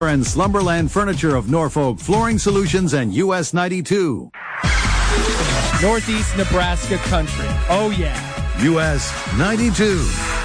and Slumberland Furniture of Norfolk, Flooring Solutions, and US 92. Northeast Nebraska country. Oh, yeah. US 92.